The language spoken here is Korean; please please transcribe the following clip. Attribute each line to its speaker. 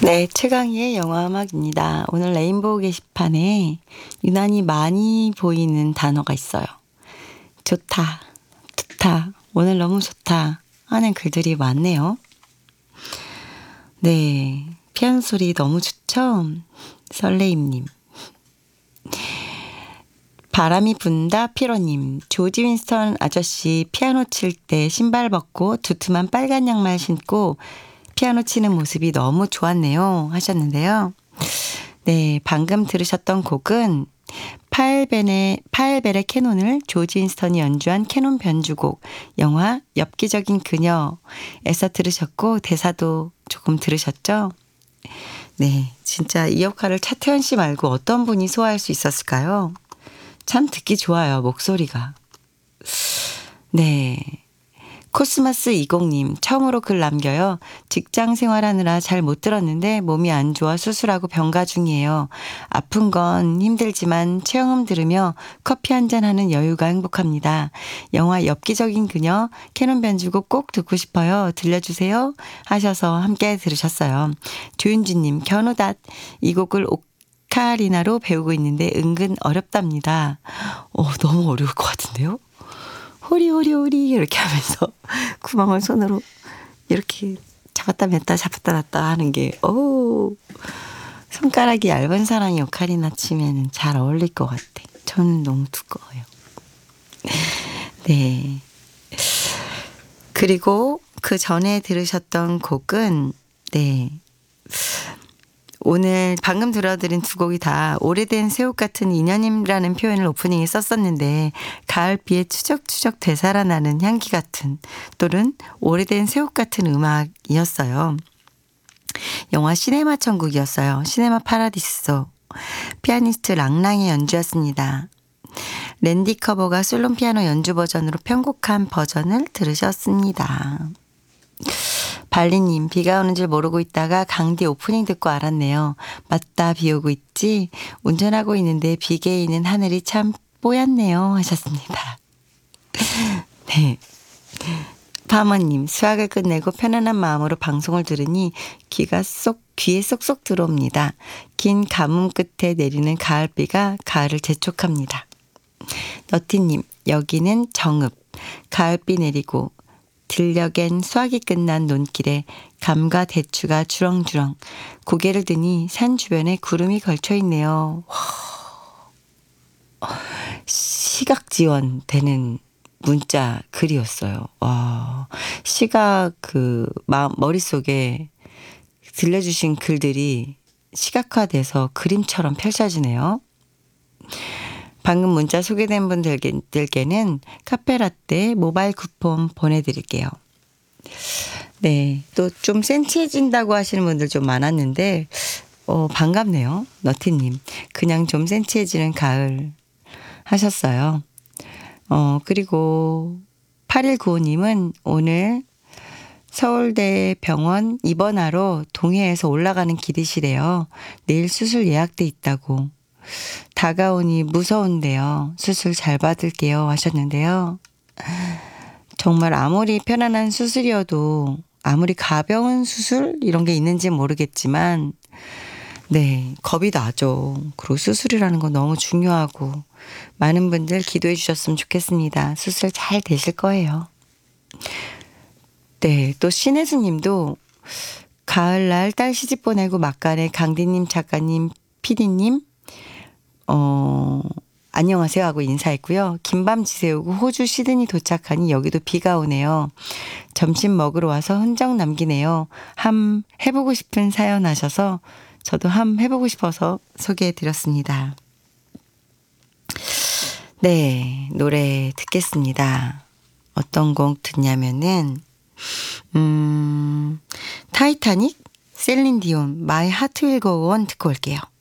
Speaker 1: 네, 최강희의 영화음악입니다. 오늘 레인보우 게시판에 유난히 많이 보이는 단어가 있어요. 좋다, 좋다, 오늘 너무 좋다 하는 글들이 많네요. 네, 피아노 소리 너무 좋죠? 설레임님. 바람이 분다 피로님. 조지 윈스턴 아저씨 피아노 칠 때 신발 벗고 두툼한 빨간 양말 신고 피아노 치는 모습이 너무 좋았네요 하셨는데요. 네, 방금 들으셨던 곡은 파엘벨의 캐논을 조지 윈스턴이 연주한 캐논 변주곡 영화 엽기적인 그녀에서 들으셨고 대사도 조금 들으셨죠? 네, 진짜 이 역할을 차태현 씨 말고 어떤 분이 소화할 수 있었을까요? 참 듣기 좋아요, 목소리가. 네. 코스마스 20님 처음으로 글 남겨요. 직장 생활하느라 잘 못 들었는데 몸이 안 좋아 수술하고 병가 중이에요. 아픈 건 힘들지만 체험음 들으며 커피 한잔 하는 여유가 행복합니다. 영화 엽기적인 그녀 캐논 변주곡 꼭 듣고 싶어요. 들려주세요 하셔서 함께 들으셨어요. 조윤주님 견우닷 이 곡을 오카리나로 배우고 있는데 은근 어렵답니다. 너무 어려울 것 같은데요? 호리호리호리 이렇게 하면서 구멍을 손으로 이렇게 잡았다 맸다 잡았다 놨다 하는 게 손가락이 얇은 사람이 오카리나 치면 잘 어울릴 것 같아. 저는 너무 두꺼워요. 네. 그리고 그 전에 들으셨던 곡은 오늘 방금 들어드린 두 곡이 다 오래된 새옷 같은 인연이라는 표현을 오프닝에 썼었는데 가을비에 추적추적 되살아나는 향기 같은 또는 오래된 새옷 같은 음악이었어요. 영화 시네마 천국이었어요. 시네마 파라디소. 피아니스트 랑랑의 연주였습니다. 랜디 커버가 솔로 피아노 연주 버전으로 편곡한 버전을 들으셨습니다. 발리님 비가 오는 줄 모르고 있다가 강디 오프닝 듣고 알았네요. 맞다 비 오고 있지. 운전하고 있는데 비 개이는 하늘이 참 뽀얗네요 하셨습니다. 네. 파머님 수학을 끝내고 편안한 마음으로 방송을 들으니 귀에 쏙쏙 들어옵니다. 긴 가뭄 끝에 내리는 가을비가 가을을 재촉합니다. 너티님 여기는 정읍 가을비 내리고 들녘엔 수확이 끝난 논길에 감과 대추가 주렁주렁 고개를 드니 산 주변에 구름이 걸쳐 있네요. 시각 지원되는 문자 글이었어요. 와, 시각 머릿속에 들려주신 글들이 시각화돼서 그림처럼 펼쳐지네요. 방금 문자 소개된 분들께는 카페라떼 모바일 쿠폰 보내드릴게요. 네, 또 좀 센치해진다고 하시는 분들 좀 많았는데 반갑네요. 너티님. 그냥 좀 센치해지는 가을 하셨어요. 그리고 8195님은 오늘 서울대 병원 입원하러 동해에서 올라가는 길이시래요. 내일 수술 예약돼 있다고. 다가오니 무서운데요. 수술 잘 받을게요 하셨는데요. 정말 아무리 편안한 수술이어도 아무리 가벼운 수술 이런 게 있는지 모르겠지만 네, 겁이 나죠. 그리고 수술이라는 건 너무 중요하고 많은 분들 기도해 주셨으면 좋겠습니다. 수술 잘 되실 거예요. 네, 또 신혜수 님도 가을날 딸 시집 보내고 막간에 강디님, 작가님, 피디님 안녕하세요 하고 인사했고요. 긴밤 지새우고 호주 시드니 도착하니 여기도 비가 오네요. 점심 먹으러 와서 흔적 남기네요. 함 해보고 싶은 사연 하셔서 저도 함 해보고 싶어서 소개해드렸습니다. 네, 노래 듣겠습니다. 어떤 곡 듣냐면은 타이타닉, 셀린 디온, 마이 하트 윌 고 온 듣고 올게요.